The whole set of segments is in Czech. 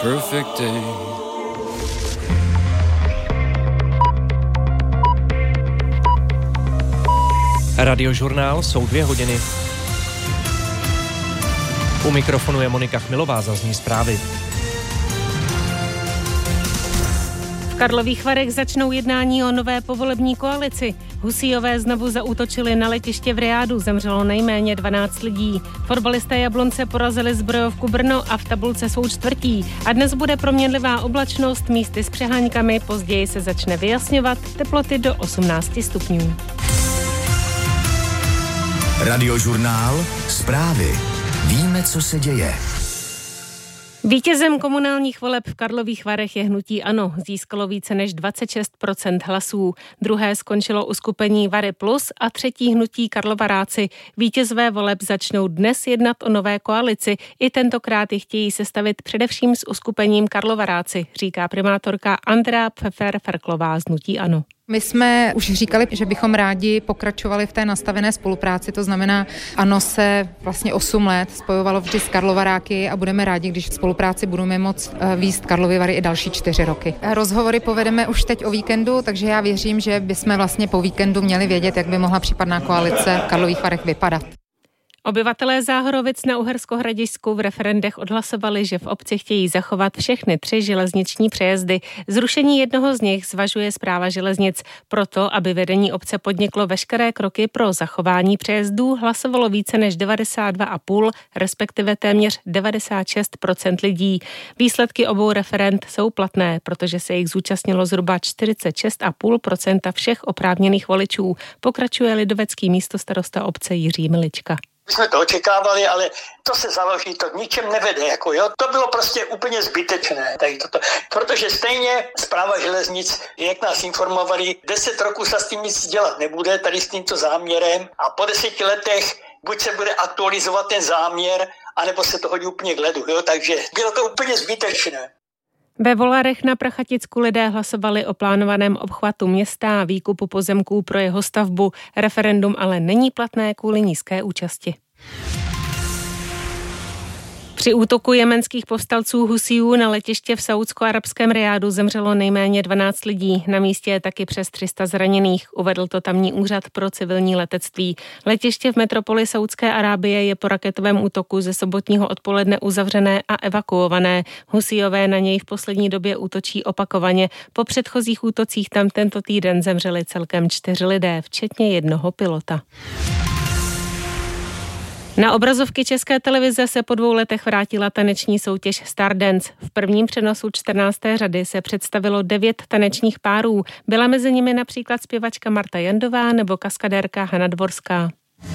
perfect day. Radiožurnál jsou 2 hodiny. U mikrofonu je Monika Chmilová, zazní zprávy. V Karlových Varech začnou jednání o nové povolební koalici. Husíové znovu zaútočili na letiště v Riádu, zemřelo nejméně 12 lidí. Fotbalisté Jablonce porazili Zbrojovku Brno a v tabulce jsou čtvrtí. A dnes bude proměnlivá oblačnost, místy s přeháňkami, později se začne vyjasňovat, teploty do 18 stupňů. Radiožurnál, zprávy. Víme, co se děje. Vítězem komunálních voleb v Karlových Varech je hnutí ANO. Získalo více než 26% hlasů. Druhé skončilo uskupení Vary Plus a třetí hnutí Karlovaráci. Vítězové voleb začnou dnes jednat o nové koalici. I tentokrát je chtějí sestavit především s uskupením Karlovaráci, říká primátorka Andrea Pfeffer-Ferklová z hnutí ANO. My jsme už říkali, že bychom rádi pokračovali v té nastavené spolupráci, to znamená, ANO se vlastně 8 let spojovalo vždy s Karlovaráky a budeme rádi, když v spolupráci budeme moct vést Karlovy Vary i další 4 roky. Rozhovory povedeme už teď o víkendu, takže já věřím, že bychom vlastně po víkendu měli vědět, jak by mohla případná koalice v Karlových Varech vypadat. Obyvatelé Záhorovic na Uhersko-Hradišťsku v referendech odhlasovali, že v obci chtějí zachovat všechny 3 železniční přejezdy. Zrušení jednoho z nich zvažuje Správa železnic. Proto, aby vedení obce podniklo veškeré kroky pro zachování přejezdů, hlasovalo více než 92,5, respektive téměř 96% lidí. Výsledky obou referend jsou platné, protože se jich zúčastnilo zhruba 46,5% všech oprávněných voličů, pokračuje lidovecký místostarosta obce Jiří Milička. My jsme to očekávali, ale to se založí, to k ničem nevede, To bylo prostě úplně zbytečné, protože stejně Správa železnic, jak nás informovali, 10 roků se s tím nic dělat nebude, tady s tímto záměrem a po 10 letech buď se bude aktualizovat ten záměr, anebo se to hodí úplně k ledu, takže bylo to úplně zbytečné. Ve Volarech na Prachaticku lidé hlasovali o plánovaném obchvatu města a výkupu pozemků pro jeho stavbu. Referendum ale není platné kvůli nízké účasti. Při útoku jemenských povstalců Husíů na letiště v saúdsko-arabském Riádu zemřelo nejméně 12 lidí. Na místě je taky přes 300 zraněných, uvedl to tamní úřad pro civilní letectví. Letiště v metropoli Saúdské Arábie je po raketovém útoku ze sobotního odpoledne uzavřené a evakuované. Husíové na něj v poslední době útočí opakovaně. Po předchozích útocích tam tento týden zemřeli celkem 4 lidé, včetně jednoho pilota. Na obrazovky České televize se po 2 letech vrátila taneční soutěž Stardance. V prvním přenosu 14. řady se představilo 9 tanečních párů. Byla mezi nimi například zpěvačka Marta Jandová nebo kaskadérka Hana Dvorská.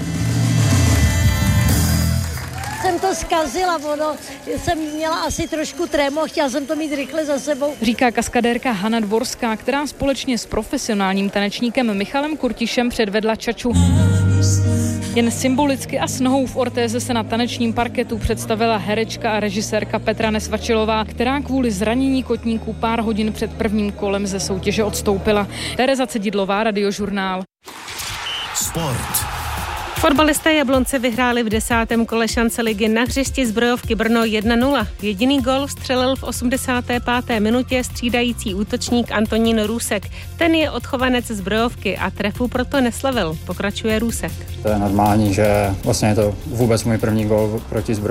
Jsem to zkazila, jsem měla asi trošku trémo, chtěla jsem to mít rychle za sebou. Říká kaskadérka Hana Dvorská, která společně s profesionálním tanečníkem Michalem Kurtišem předvedla čaču. Jen symbolicky a s nohou v ortéze se na tanečním parketu představila herečka a režisérka Petra Nesvačilová, která kvůli zranění kotníků pár hodin před prvním kolem ze soutěže odstoupila. Tereza Cedidlová, Radiožurnál. Sport. Fotbalisté Jablonce vyhráli v 10. kole šance ligy na hřišti Zbrojovky Brno 1-0. Jediný gól vstřelil v 85. minutě střídající útočník Antonín Růsek. Ten je odchovanec Zbrojovky a trefu proto neslavil, pokračuje Růsek. To je normální, že vlastně je to vůbec můj první gól proti Zbrojovce.